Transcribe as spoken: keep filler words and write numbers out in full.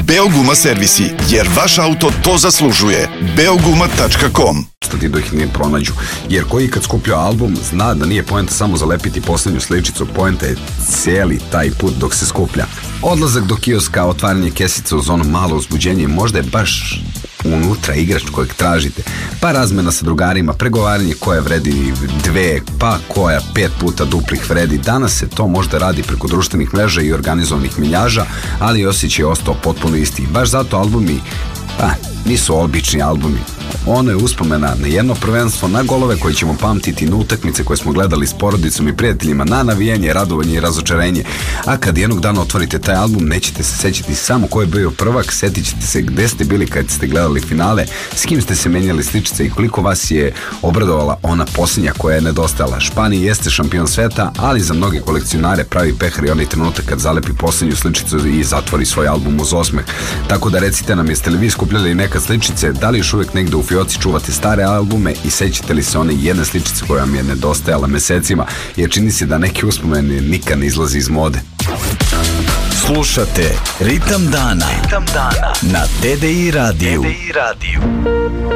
Beoguma servisi, jer vaš auto to zaslužuje. beoguma tačka com Ti dok ih ne pronađu, jer koji kad skupljao album zna da nije poenta samo zalepiti posljednju sličicu, poenta je cijeli taj put dok se skuplja. Odlazak do kioska, otvaranje kesica uz ono malo uzbuđenje, možda je baš unutra igrač kojeg tražite, pa razmena sa drugarima, pregovaranje koja vredi dve, pa koja pet puta duplih vredi. Danas se to možda radi preko društvenih mreža i organizovanih miljaža, ali osjećaj je ostao potpuno isti. Baš zato albumi, pa, nisu obični albumi. Ono je uspomena na jedno prvenstvo, na golove koje ćemo pamtiti, na utakmice koje smo gledali s porodicom i prijateljima, na navijanje, radovanje i razočarenje. A kad jednog dana otvorite taj album, nećete se sećati samo ko je bio prvak, setit ćete se gde ste bili kad ste gledali finale, s kim ste se menjali sličice i koliko vas je obradovala ona posljednja koja je nedostajala. Španija jeste šampion sveta, ali za mnoge kolekcionare pravi pehar i onaj trenutak kad zalepi posljednju sličicu i zatvori svoj album uz osmeh. Tako da recite nam, jeste li vi skupljali nekad sličice, da li još uvijek negde u fioci čuvate stare albume i sećate li se one jedne sličice koja vam je nedostajala mesecima, jer čini se da neki uspomeni nikad ne izlazi iz mode. Slušate Ritam dana, Ritam dana na T D I radiju.